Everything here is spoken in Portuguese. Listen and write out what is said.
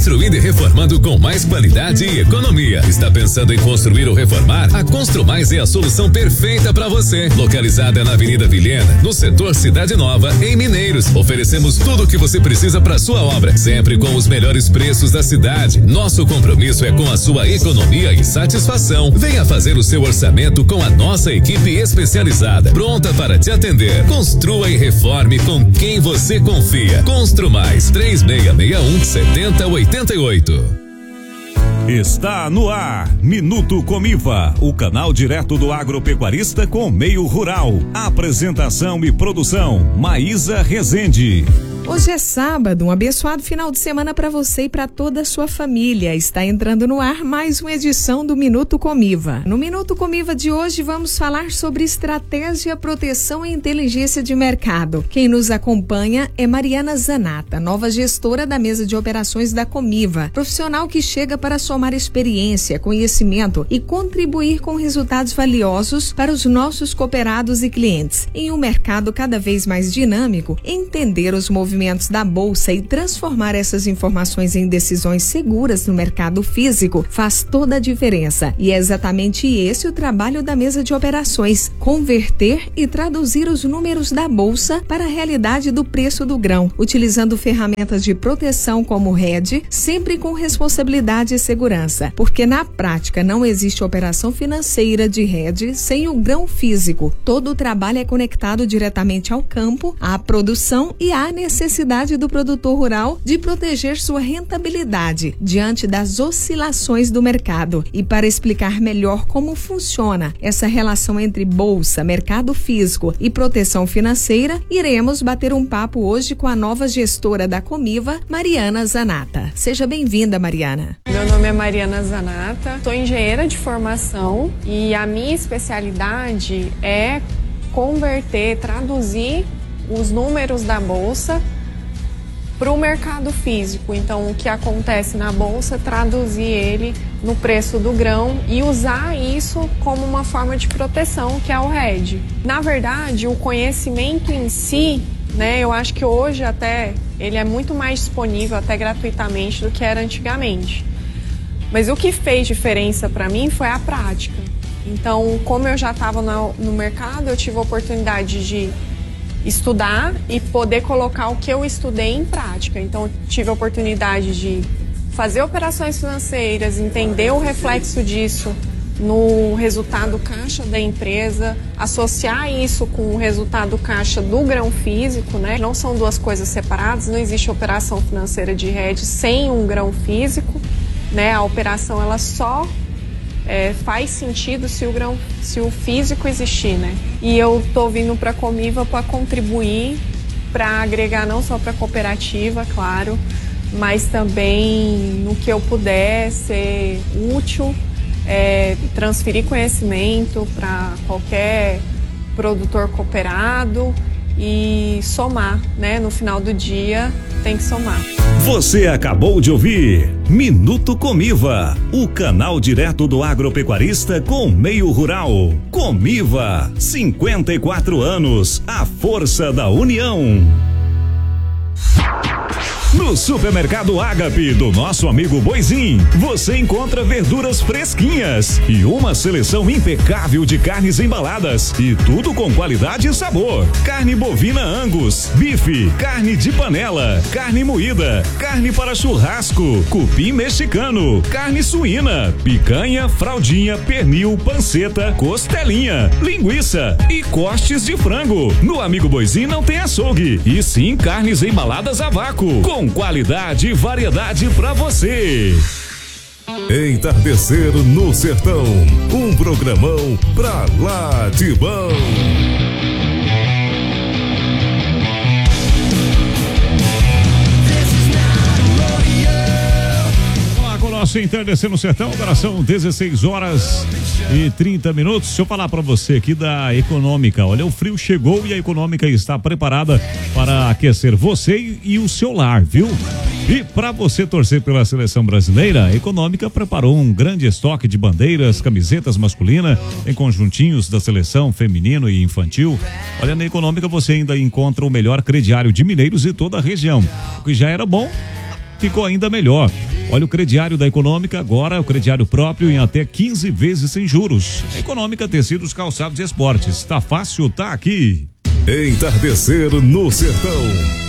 construindo e reformando com mais qualidade e economia. Está pensando em construir ou reformar? A Construmais é a solução perfeita para você. Localizada na Avenida Vilhena, no setor Cidade Nova, em Mineiros. Oferecemos tudo o que você precisa para sua obra, sempre com os melhores preços da cidade. Nosso compromisso é com a sua economia e satisfação. Venha fazer o seu orçamento com a nossa equipe especializada, pronta para te atender. Construa e reforme com quem você confia. Construmais 3661-7088. Está no ar, Minuto Comiva, o canal direto do agropecuarista com meio rural. Apresentação e produção, Maísa Rezende. Hoje é sábado, um abençoado final de semana para você e para toda a sua família. Está entrando no ar mais uma edição do Minuto Comiva. No Minuto Comiva de hoje vamos falar sobre estratégia, proteção e inteligência de mercado. Quem nos acompanha é Mariana Zanata, nova gestora da mesa de operações da Comiva, profissional que chega para somar experiência, conhecimento e contribuir com resultados valiosos para os nossos cooperados e clientes. Em um mercado cada vez mais dinâmico, entender os movimentos da bolsa e transformar essas informações em decisões seguras no mercado físico faz toda a diferença. E é exatamente esse o trabalho da mesa de operações: converter e traduzir os números da bolsa para a realidade do preço do grão, utilizando ferramentas de proteção como o hedge, sempre com responsabilidade e segurança. Porque na prática não existe operação financeira de hedge sem o grão físico. Todo o trabalho é conectado diretamente ao campo, à produção e à necessidade do produtor rural de proteger sua rentabilidade diante das oscilações do mercado. E para explicar melhor como funciona essa relação entre bolsa, mercado físico e proteção financeira, iremos bater um papo hoje com a nova gestora da Comiva, Mariana Zanata. Seja bem-vinda, Mariana. Meu nome é Mariana Zanata, sou engenheira de formação e a minha especialidade é converter, traduzir os números da bolsa para o mercado físico. Então, o que acontece na bolsa, traduzir ele no preço do grão e usar isso como uma forma de proteção, que é o hedge. Na verdade, o conhecimento em si, né, eu acho que hoje até ele é muito mais disponível, até gratuitamente, do que era antigamente. Mas o que fez diferença para mim foi a prática. Então, como eu já estava no mercado, eu tive a oportunidade de estudar e poder colocar o que eu estudei em prática. Então, tive a oportunidade de fazer operações financeiras, entender o reflexo disso no resultado caixa da empresa, associar isso com o resultado caixa do grão físico, né? Não são duas coisas separadas, não existe operação financeira de hedge sem um grão físico, né? A operação ela só faz sentido se o físico existir, né? E eu tô vindo para a Comiva para contribuir, para agregar não só para a cooperativa, claro, mas também no que eu puder ser útil, transferir conhecimento para qualquer produtor cooperado e somar, né? No final do dia tem que somar. Você acabou de ouvir Minuto Comiva, o canal direto do agropecuarista com meio rural. Comiva, 54 anos, a força da união. No Supermercado Ágape do nosso amigo Boizinho, você encontra verduras fresquinhas e uma seleção impecável de carnes embaladas e tudo com qualidade e sabor. Carne bovina Angus, bife, carne de panela, carne moída, carne para churrasco, cupim mexicano, carne suína, picanha, fraldinha, pernil, panceta, costelinha, linguiça e cortes de frango. No amigo Boizinho não tem açougue, e sim carnes embaladas a vácuo, com qualidade e variedade pra você. Entardecer no Sertão, um programão pra lá de bom. Nosso Entardecer no Sertão, agora são 16h30. Deixa eu falar para você aqui da Econômica. Olha, o frio chegou e a Econômica está preparada para aquecer você e o seu lar, viu? E para você torcer pela seleção brasileira, a Econômica preparou um grande estoque de bandeiras, camisetas masculinas, em conjuntinhos da seleção feminino e infantil. Olha, na Econômica você ainda encontra o melhor crediário de Mineiros e toda a região. O que já era bom, ficou ainda melhor. Olha, o crediário da Econômica agora, o crediário próprio em até 15 vezes sem juros. Econômica Tecidos, Calçados e Esportes. Tá fácil, tá aqui. Entardecer no Sertão.